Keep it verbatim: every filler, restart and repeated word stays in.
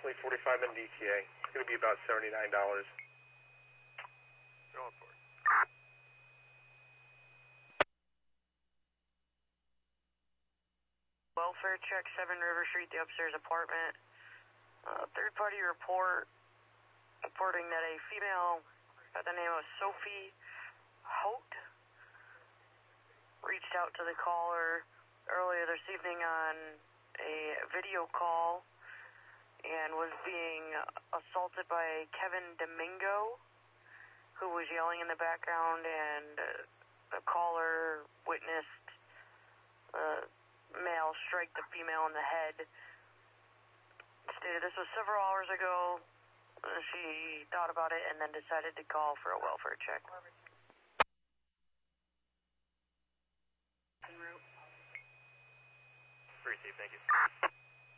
approximately forty-five in D T A. It's going to be about seventy-nine dollars. Going for it. Welfare check, seven River Street, the upstairs apartment. Uh, third party report reporting that a female by the name of Sophie Holt reached out to the caller earlier this evening on a video call and was being assaulted by Kevin Domingo, who was yelling in the background, and uh, the caller witnessed uh, male strike the female in the head. Stated this was several hours ago. She thought about it and then decided to call for a welfare check. Received, thank you.